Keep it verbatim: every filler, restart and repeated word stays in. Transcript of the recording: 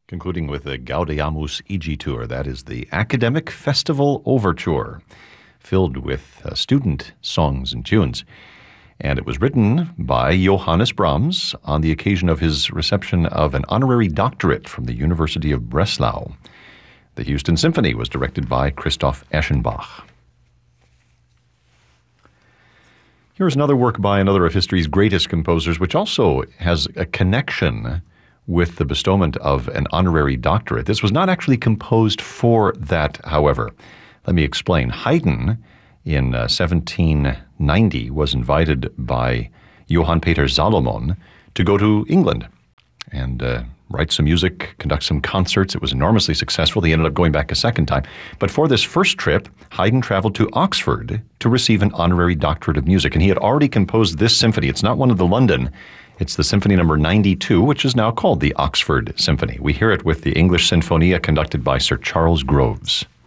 Concluding with the Gaudeamus Igitur, that is the Academic Festival Overture, filled with uh, student songs and tunes. And it was written by Johannes Brahms on the occasion of his reception of an honorary doctorate from the University of Breslau. The Houston Symphony was directed by Christoph Eschenbach. Here's another work by another of history's greatest composers, which also has a connection with the bestowment of an honorary doctorate. This was not actually composed for that, however. Let me explain. Haydn, in uh, seventeen ninety, was invited by Johann Peter Salomon to go to England and uh, write some music, conduct some concerts. It was enormously successful. He ended up going back a second time. But for this first trip, Haydn traveled to Oxford to receive an honorary doctorate of music. And he had already composed this symphony. It's not one of the London. It's the Symphony Number ninety-two, which is now called the Oxford Symphony. We hear it with the English Sinfonia conducted by Sir Charles Groves.